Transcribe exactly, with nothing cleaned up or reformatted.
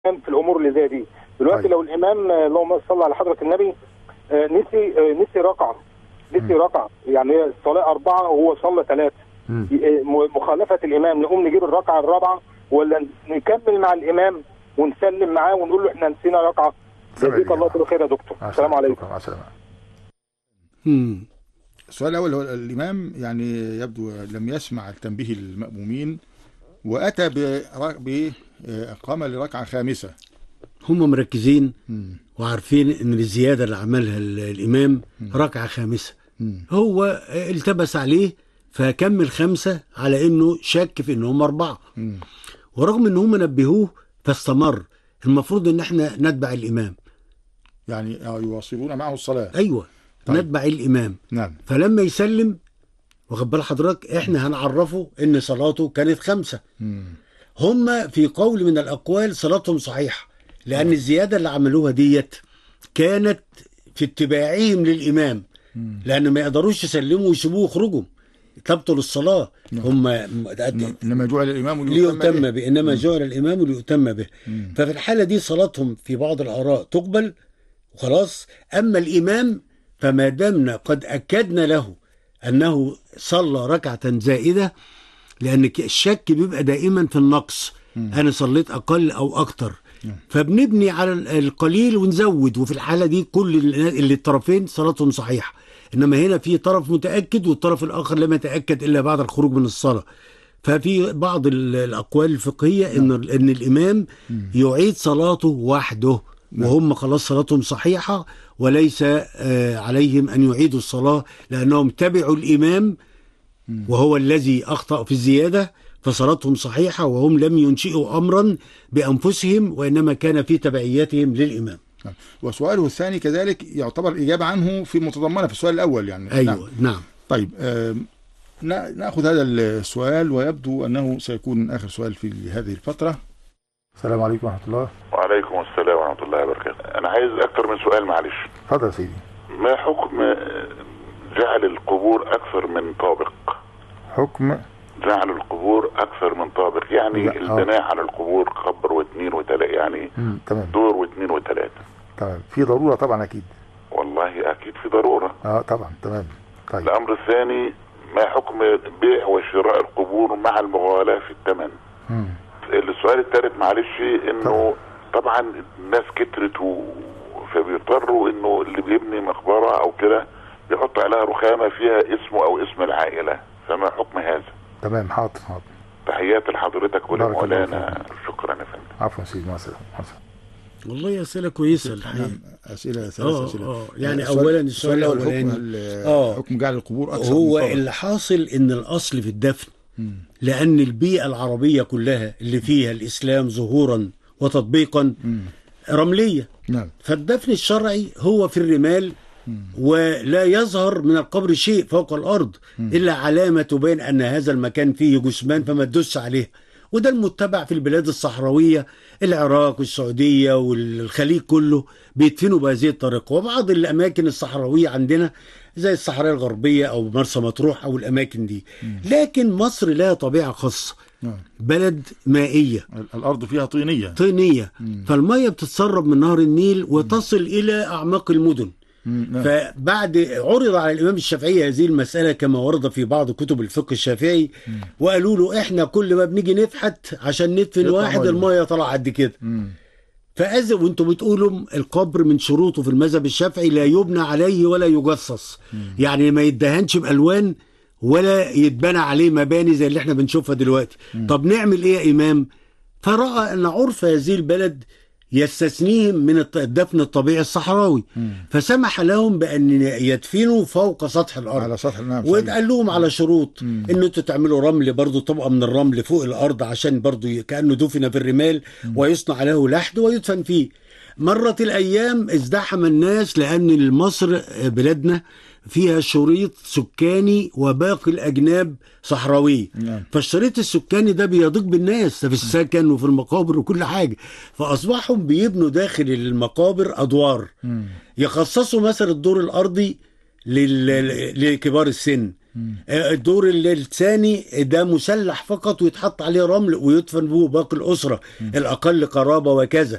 في الامور اللي زي دي. دلوقتي طيب. لو الامام اللهم صل على حضره النبي نسي نسي ركعه نسي ركعه يعني الصلاه اربعه وهو صلى ثلاثه، مخالفه الامام نقوم نجيب الركعه الرابعه ولا نكمل مع الامام ونسلم معاه ونقول له احنا نسينا ركعه؟ جزاك الله كل خير يا دكتور. السلام عليكم. مع السلامه. امم السؤال الاول هو الامام يعني يبدو لم يسمع التنبيه المأمومين واتى باقامه لركعه خامسه. هم مركزين مم. وعارفين ان الزياده اللي عملها الامام مم. ركعه خامسه. مم. هو التبس عليه فكمل خمسه على انه شك في انهم اربعه. مم. ورغم ان هم نبهوه فاستمر. المفروض ان احنا نتبع الامام، يعني يواصلون معه الصلاه. ايوه طيب. نتبع الامام. نعم. فلما يسلم واخد بال حضرتك احنا هنعرفه ان صلاته كانت خمسه. مم. هم في قول من الاقوال صلاتهم صحيحه لان مم. الزياده اللي عملوها ديت كانت في اتباعهم للامام. مم. لان ما يقدروش يسلموا ويسيبوه يخرجوا تبطل الصلاه. نعم. هم انما جعل الامام ليؤتم به، انما جعل الامام ليؤتم به. مم. ففي الحاله دي صلاتهم في بعض الاراء تقبل وخلاص. اما الامام فما دامنا قد اكدنا له انه صلى ركعه زائده، لان الشك بيبقى دائما في النقص. مم. انا صليت اقل او اكتر. مم. فبنبني على القليل ونزود، وفي الحاله دي كل اللي الطرفين صلاتهم صحيحه. انما هنا في طرف متاكد والطرف الاخر لم يتاكد الا بعد الخروج من الصلاه. ففي بعض الاقوال الفقهيه ان ان الامام يعيد صلاته وحده وهم خلاص صلاتهم صحيحه وليس عليهم ان يعيدوا الصلاه لانهم تبعوا الامام وهو الذي اخطا في الزياده، فصلاتهم صحيحه وهم لم ينشئوا امرا بانفسهم وانما كان في تبعيتهم للامام. وسؤاله الثاني كذلك يعتبر اجابه عنه في متضمنه في السؤال الاول يعني. ايوه نعم, نعم. طيب آه ناخذ هذا السؤال ويبدو انه سيكون اخر سؤال في هذه الفتره. السلام عليكم ورحمه الله. وعليكم السلام ورحمه الله وبركاته. انا عايز اكثر من سؤال معلش. اتفضل يا سيدي. ما حكم جعل القبور اكثر من طابق؟ حكم جعل القبور اكثر من طابق يعني البناء على القبور قبر واثنين وثلاثه يعني مم. تمام. دور واثنين وثلاثه. تمام. في ضروره طبعا اكيد. والله اكيد في ضروره. اه طبعا. تمام. طيب. الامر الثاني ما حكم بيع وشراء القبور مع المغالاة في الثمن؟ مم. السؤال الثالث معلش انه طبعا الناس كترت و... فبيضطروا انه اللي بيبني مقبره او كده بيحط عليها رخامه فيها اسمه او اسم العائله، فما حكم هذا؟ تمام. حاضر حاضر. تحياتي لحضرتك ولمولانا. شكرا يا فندم. عفوا سيدي. مع السلامه. والله اسئله كويسه الحقيقه. اسئله ثلاث اسئله. اه يعني اولا السؤال الاولاني اه حكم جعل القبور اكثر هو اللي حاصل ان الاصل في الدفن. م. لان البيئه العربيه كلها اللي فيها الاسلام ظهورا وتطبيقا م. رمليه. نعم. فالدفن الشرعي هو في الرمال م. ولا يظهر من القبر شيء فوق الارض م. الا علامه تبين ان هذا المكان فيه جثمان فما تدوس عليه. وده المتبع في البلاد الصحراوية، العراق والسعودية والخليج كله بيدفنوا بهذه الطريقة. وبعض الأماكن الصحراوية عندنا زي الصحراء الغربية أو مرسى مطروح أو الأماكن دي. لكن مصر لها طبيعة خاصة، بلد مائية، الأرض فيها طينية طينية فالمية بتتسرب من نهر النيل وتصل إلى أعماق المدن. فبعد عرض على الإمام الشافعي هذه المسألة كما ورد في بعض كتب الفقه الشافعي وقالوا له إحنا كل ما بنيجي نفحت عشان ندفن واحد المية طلع قد كده. فأذا وانتم بتقولوا القبر من شروطه في المذهب الشافعي لا يبنى عليه ولا يجصص، يعني ما يدهنش بألوان ولا يتبنى عليه مباني زي اللي احنا بنشوفها دلوقتي. طب نعمل ايه يا إمام؟ فرأى أن عرف هذه البلد يستثنيهم من الدفن الطبيعي الصحراوي. مم. فسمح لهم بأن يدفنوا فوق سطح الأرض على سطح النعم. وقال لهم على شروط مم. ان انتوا تعملوا رمل برضو طبقة من الرمل فوق الأرض عشان برضو كأنه دفن في الرمال. مم. ويصنع له لحد ويدفن فيه. مرت الأيام ازدحم الناس لأن مصر بلادنا فيها شريط سكاني وباقي الأجناب صحراوي. نعم. فالشريط السكاني ده بيضيق بالناس في السكن وفي المقابر وكل حاجة. فأصبحوا بيبنوا داخل المقابر أدوار. مم. يخصصوا مثلا الدور الأرضي لكبار السن الدور الثاني ده مسلح فقط ويتحط عليه رمل ويدفن به باقي الأسرة الأقل قرابة وكذا.